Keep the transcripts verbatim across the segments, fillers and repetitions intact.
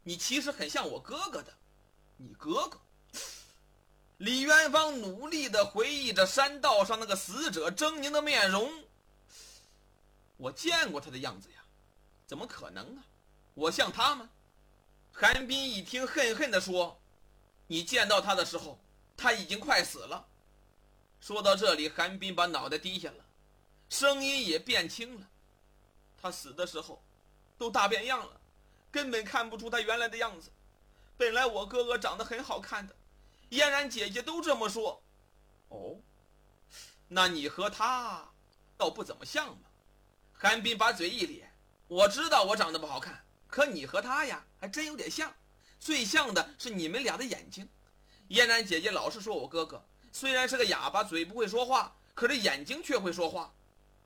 你其实很像我哥哥的。你哥哥？李元芳努力地回忆着山道上那个死者狰狞的面容。我见过他的样子呀，怎么可能啊？我像他吗？韩冰一听恨恨地说，你见到他的时候他已经快死了。说到这里，韩冰把脑袋低下了，声音也变轻了。他死的时候都大变样了，根本看不出他原来的样子。本来我哥哥长得很好看的，嫣然姐姐都这么说。哦，那你和他倒不怎么像嘛。韩冰把嘴一咧，我知道我长得不好看，可你和他呀还真有点像。最像的是你们俩的眼睛。嫣然姐姐老是说我哥哥虽然是个哑巴，嘴不会说话，可是眼睛却会说话。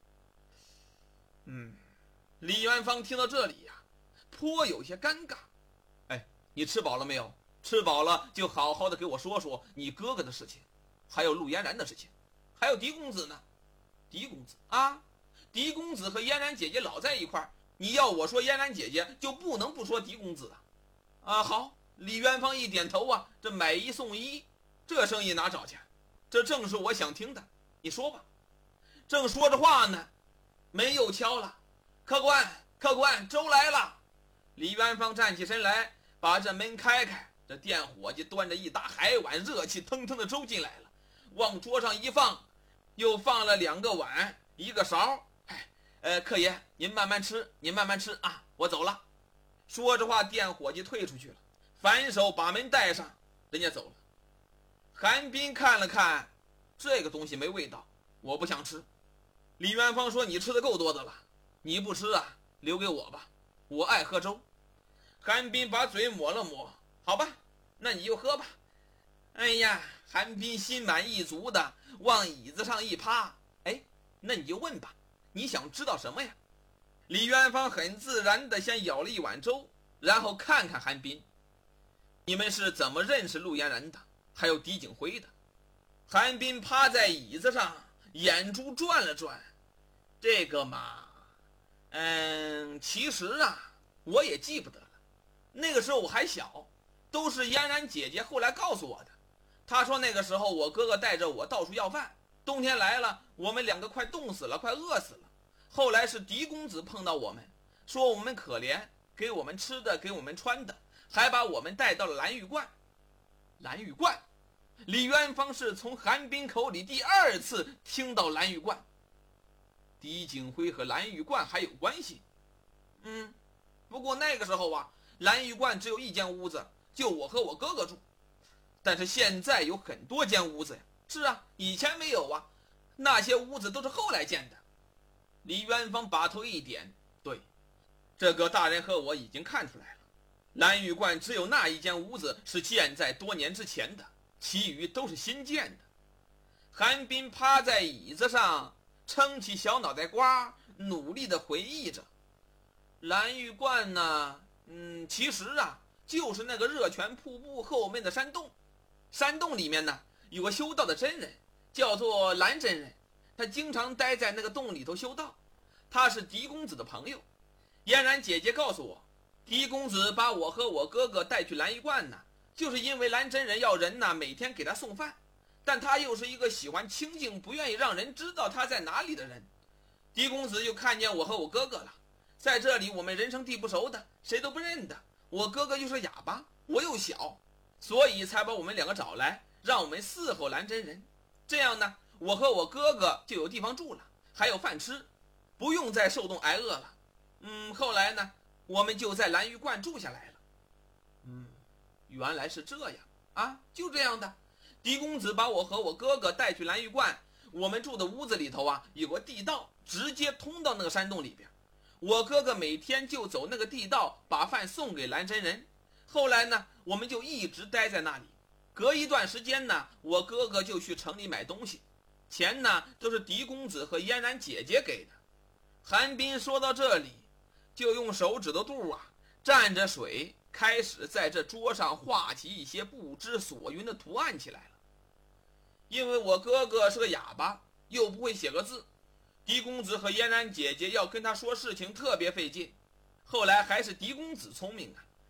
嗯，李元芳听到这里呀，颇有些尴尬。哎，你吃饱了没有？吃饱了就好好的给我说说你哥哥的事情，还有陆嫣然的事情，还有狄公子呢。狄公子啊，狄公子和嫣然姐姐老在一块儿，你要我说嫣然姐姐，就不能不说狄公子啊。啊，好，李元芳一点头啊，这买一送一，这生意哪找去？这正是我想听的，你说吧。正说着话呢，门又敲了。客官，客官，粥来了。李元芳站起身来，把这门开开。这店伙计端着一大海碗热气腾腾的粥进来了，往桌上一放，又放了两个碗一个勺。哎，呃，客爷您慢慢吃，您慢慢吃啊，我走了。说着话，店伙计退出去了，反手把门带上，人家走了。韩冰看了看，这个东西没味道，我不想吃。李元芳说，你吃的够多的了，你不吃啊，留给我吧，我爱喝粥。韩冰把嘴抹了抹，好吧，那你就喝吧。哎呀，韩冰心满意足的往椅子上一趴。哎，那你就问吧，你想知道什么呀？李元芳很自然的先舀了一碗粥，然后看看韩冰，你们是怎么认识陆嫣然的，还有狄景辉的？韩冰趴在椅子上，眼珠转了转。这个嘛，嗯，其实啊，我也记不得了。那个时候我还小，都是嫣然姐姐后来告诉我的。她说那个时候我哥哥带着我到处要饭，冬天来了，我们两个快冻死了，快饿死了。后来是狄公子碰到我们，说我们可怜，给我们吃的，给我们穿的，还把我们带到了蓝玉观。蓝玉观，李元芳是从韩冰口里第二次听到蓝玉观。狄景辉和蓝玉观还有关系？嗯，不过那个时候啊，蓝玉观只有一间屋子，就我和我哥哥住。但是现在有很多间屋子呀。是啊，以前没有啊，那些屋子都是后来建的。李元芳把头一点，对，这个大人和我已经看出来了，蓝玉观只有那一间屋子是建在多年之前的，其余都是新建的。韩冰趴在椅子上，撑起小脑袋瓜，努力地回忆着。蓝玉观呢，嗯，其实啊，就是那个热泉瀑布后面的山洞。山洞里面呢，有个修道的真人，叫做蓝真人，他经常待在那个洞里头修道。他是狄公子的朋友。嫣然姐姐告诉我，狄公子把我和我哥哥带去蓝玉观呢，就是因为蓝真人要人呢每天给他送饭，但他又是一个喜欢清静，不愿意让人知道他在哪里的人。狄公子就看见我和我哥哥了，在这里我们人生地不熟的，谁都不认得，我哥哥又是哑巴，我又小，所以才把我们两个找来，让我们伺候蓝真人。这样呢，我和我哥哥就有地方住了，还有饭吃，不用再受冻挨饿了。嗯，后来呢，我们就在蓝玉观住下来了。嗯，原来是这样啊，就这样的。狄公子把我和我哥哥带去蓝玉观，我们住的屋子里头啊，有个地道，直接通到那个山洞里边。我哥哥每天就走那个地道，把饭送给蓝真人。后来呢，我们就一直待在那里。隔一段时间呢，我哥哥就去城里买东西，钱呢都是狄公子和嫣然姐姐给的。韩冰说到这里，就用手指头肚啊蘸着水，开始在这桌上画起一些不知所云的图案起来了。因为我哥哥是个哑巴，又不会写个字，狄公子和嫣然姐姐要跟他说事情特别费劲。后来还是狄公子聪明啊，